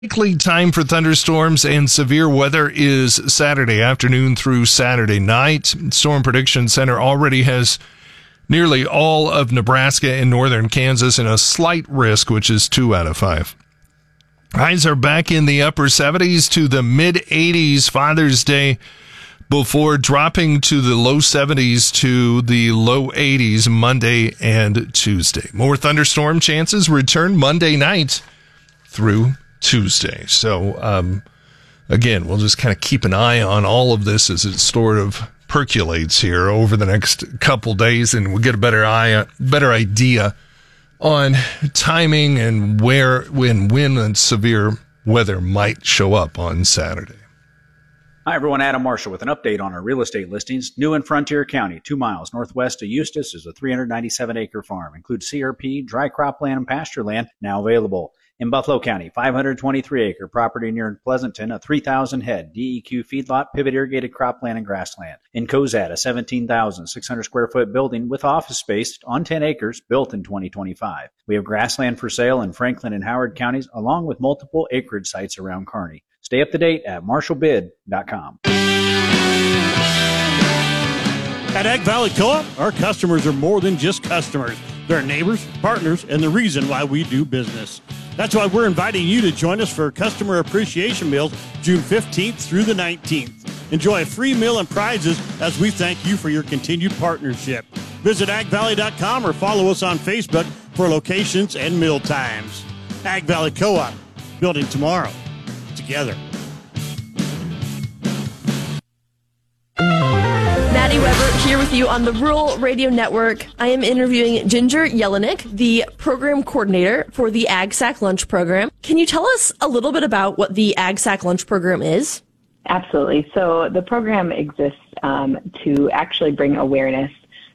Likely time for thunderstorms and severe weather is Saturday afternoon through Saturday night. Storm Prediction Center already has nearly all of Nebraska and northern Kansas in a slight risk, which is 2 out of 5. Highs are back in the upper 70s to the mid 80s Father's Day before dropping to the low 70s to the low 80s Monday and Tuesday. More thunderstorm chances return Monday night through Tuesday. So, again, we'll just kind of keep an eye on all of this as it sort of percolates here over the next couple days, and we'll get a better idea on timing and when severe weather might show up on Saturday. Hi, everyone. Adam Marshall with an update on our real estate listings. New in Frontier County, 2 miles northwest of Eustis, is a 397-acre farm. Includes CRP, dry cropland, and pasture land, now available. In Buffalo County, 523-acre property near Pleasanton, a 3,000-head DEQ feedlot, pivot irrigated cropland and grassland. In Cozad, a 17,600-square-foot building with office space on 10 acres, built in 2025. We have grassland for sale in Franklin and Howard counties, along with multiple acreage sites around Kearney. Stay up to date at marshallbid.com. At Ag Valley Co-op, our customers are more than just customers. They're neighbors, partners, and the reason why we do business. That's why we're inviting you to join us for Customer Appreciation Meals June 15th through the 19th. Enjoy a free meal and prizes as we thank you for your continued partnership. Visit agvalley.com or follow us on Facebook for locations and meal times. Ag Valley Co-op, building tomorrow together. Maddie Weber here with you on the Rural Radio Network. I am interviewing Ginger Jelinek, the program coordinator for the AgSac Lunch Program. Can you tell us a little bit about what the AgSac Lunch Program is? Absolutely. So the program exists to actually bring awareness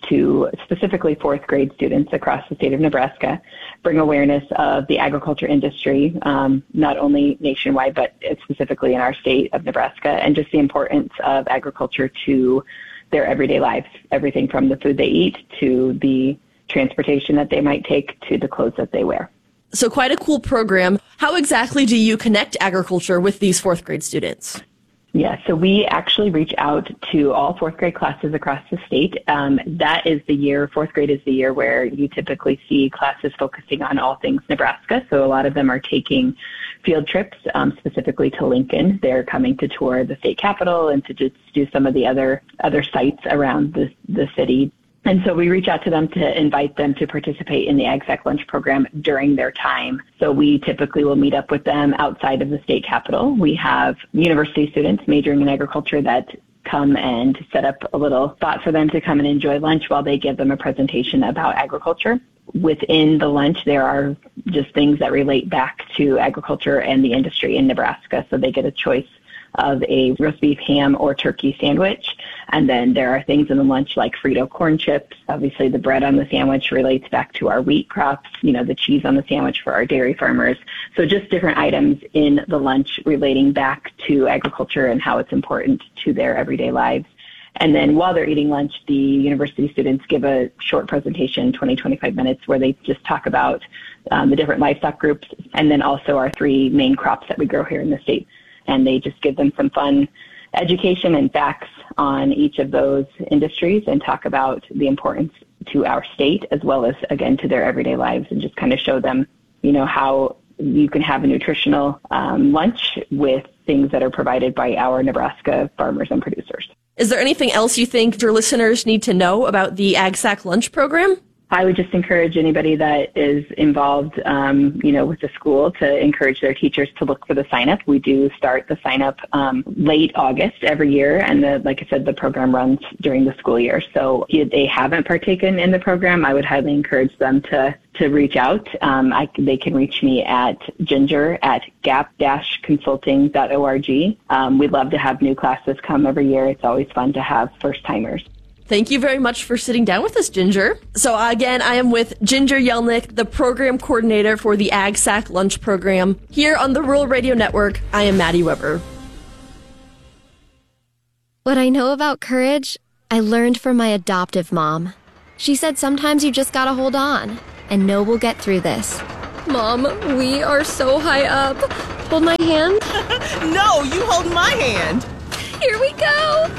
to specifically fourth grade students across the state of Nebraska, bring awareness of the agriculture industry, not only nationwide, but specifically in our state of Nebraska, and just the importance of agriculture to their everyday lives, everything from the food they eat to the transportation that they might take to the clothes that they wear. So quite a cool program. How exactly do you connect agriculture with these fourth grade students? Yeah, so we actually reach out to all fourth grade classes across the state. That is the year, fourth grade is the year where you typically see classes focusing on all things Nebraska. So a lot of them are taking field trips, specifically to Lincoln. They're coming to tour the state capitol and to just do some of the other sites around the city. And so we reach out to them to invite them to participate in the AgSac Lunch Program during their time. So we typically will meet up with them outside of the state capitol. We have university students majoring in agriculture that come and set up a little spot for them to come and enjoy lunch while they give them a presentation about agriculture. Within the lunch, there are just things that relate back to agriculture and the industry in Nebraska. So they get a choice of a roast beef, ham, or turkey sandwich. And then there are things in the lunch like Frito corn chips. Obviously, the bread on the sandwich relates back to our wheat crops, the cheese on the sandwich for our dairy farmers. So just different items in the lunch relating back to agriculture and how it's important to their everyday lives. And then while they're eating lunch, the university students give a short presentation, 20-25 minutes, where they just talk about the different livestock groups and then also our 3 main crops that we grow here in the state. And they just give them some fun education and facts on each of those industries and talk about the importance to our state as well as, again, to their everyday lives, and just kind of show them, how you can have a nutritional lunch with things that are provided by our Nebraska farmers and producers. Is there anything else you think your listeners need to know about the AgSac Lunch Program? I would just encourage anybody that is involved, with the school to encourage their teachers to look for the sign-up. We do start the sign-up late August every year, and like I said, the program runs during the school year. So if they haven't partaken in the program, I would highly encourage them to reach out. They can reach me at ginger@gap-consulting.org. We'd love to have new classes come every year. It's always fun to have first-timers. Thank you very much for sitting down with us, Ginger. So again, I am with Ginger Jelinek, the program coordinator for the AgSac Lunch Program. Here on the Rural Radio Network, I am Maddie Weber. What I know about courage, I learned from my adoptive mom. She said sometimes you just gotta hold on and know we'll get through this. Mom, we are so high up. Hold my hand. No, you hold my hand. Here we go.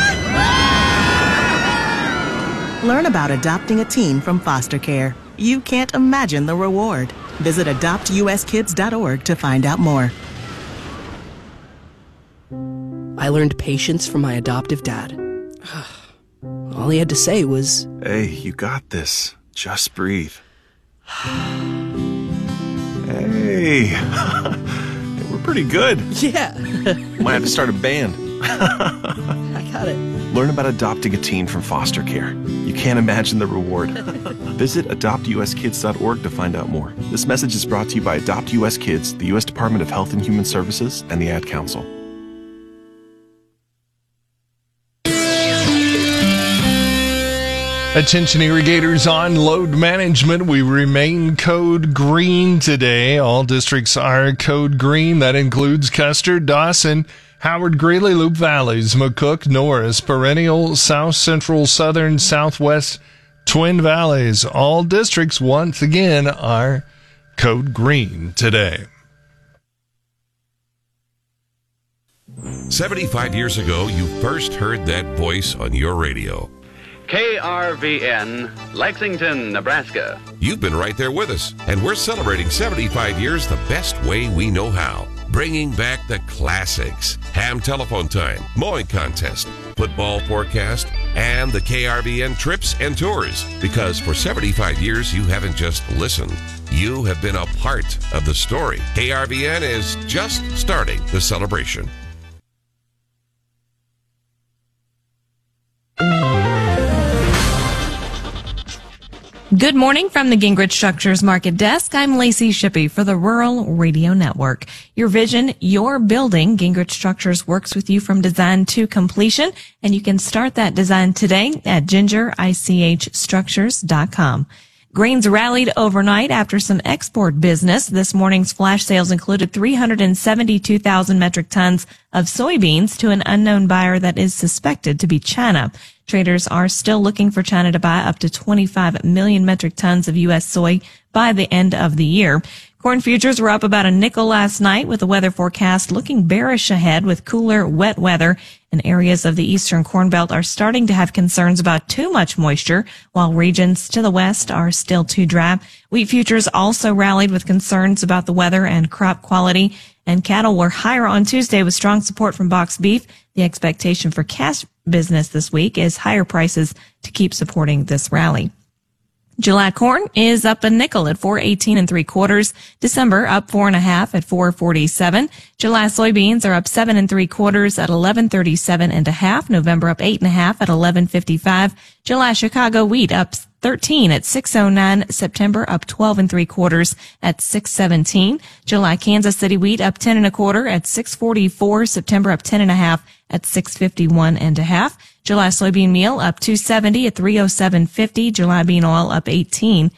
Learn about adopting a teen from foster care. You can't imagine the reward. Visit adoptuskids.org to find out more. I learned patience from my adoptive dad. All he had to say was, "Hey, you got this. Just breathe." Hey, we're pretty good. yeah. Might have to start a band. I got it. Learn about adopting a teen from foster care. You can't imagine the reward. Visit adoptuskids.org to find out more. This message is brought to you by Adopt US Kids, the U.S. Department of Health and Human Services, and the Ad Council. Attention irrigators on load management. We remain code green today. All districts are code green. That includes Custer, Dawson, Howard, Greeley, Loup Valleys, McCook, Norris, Perennial, South Central, Southern, Southwest, Twin Valleys. All districts once again are code green today. 75 years ago, you first heard that voice on your radio. KRVN, Lexington, Nebraska. You've been right there with us, and we're celebrating 75 years the best way we know how. Bringing back the classics. Ham telephone time, mowing contest, football forecast, and the KRVN trips and tours. Because for 75 years, you haven't just listened. You have been a part of the story. KRVN is just starting the celebration. Good morning from the Gingrich Structures Market Desk. I'm Lacey Shippey for the Rural Radio Network. Your vision, your building. Gingrich Structures works with you from design to completion, and you can start that design today at gingerichstructures.com. Grains rallied overnight after some export business. This morning's flash sales included 372,000 metric tons of soybeans to an unknown buyer that is suspected to be China. Traders are still looking for China to buy up to 25 million metric tons of U.S. soy by the end of the year. Corn futures were up about a nickel last night, with the weather forecast looking bearish ahead with cooler, wet weather. And areas of the eastern Corn Belt are starting to have concerns about too much moisture, while regions to the west are still too dry. Wheat futures also rallied with concerns about the weather and crop quality. And cattle were higher on Tuesday with strong support from boxed beef. The expectation for cash business this week is higher prices to keep supporting this rally. July corn is up a nickel at 4.18 3/4. December up 4.5 at 4.47. July soybeans are up 7 3/4 at 11.37 1/2. November up 8.5 at 11.55. July Chicago wheat up 13 at 6.09. September up 12 3/4 at 6.17. July Kansas City wheat up 10 1/4 at 6.44. September up 10 1/2 at 6.51 1/2. July soybean meal up 2.70 at 3.0750. July bean oil up 14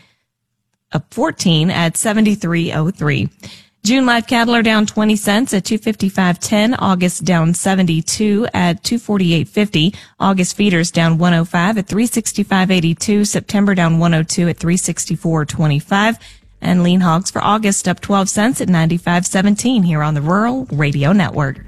at 73.03. June live cattle are down 20 cents at 255.10. August down 72 at 248.50. August feeders down 105 at 365.82. September down 102 at 364.25. And lean hogs for August up 12 cents at 95.17 here on the Rural Radio Network.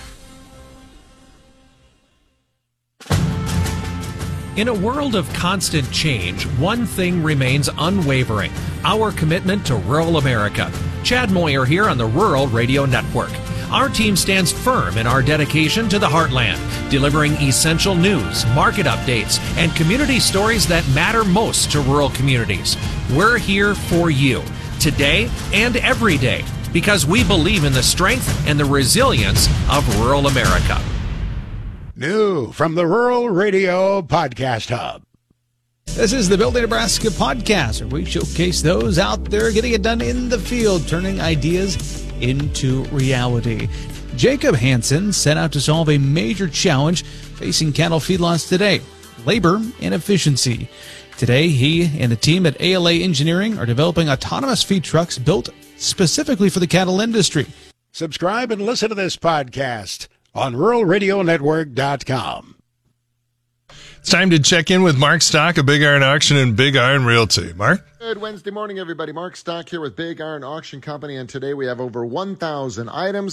In a world of constant change, one thing remains unwavering: our commitment to rural America. Chad Moyer here on the Rural Radio Network. Our team stands firm in our dedication to the heartland, delivering essential news, market updates, and community stories that matter most to rural communities. We're here for you, today and every day, because we believe in the strength and the resilience of rural America. New from the Rural Radio Podcast Hub. This is the Building Nebraska podcast, where we showcase those out there getting it done in the field, turning ideas into reality. Jacob Hansen set out to solve a major challenge facing cattle feedlots today: labor and efficiency. Today, he and a team at ALA Engineering are developing autonomous feed trucks built specifically for the cattle industry. Subscribe and listen to this podcast on RuralRadioNetwork.com. It's time to check in with Mark Stock of Big Iron Auction and Big Iron Realty. Mark? Good Wednesday morning, everybody. Mark Stock here with Big Iron Auction Company, and today we have over 1,000 items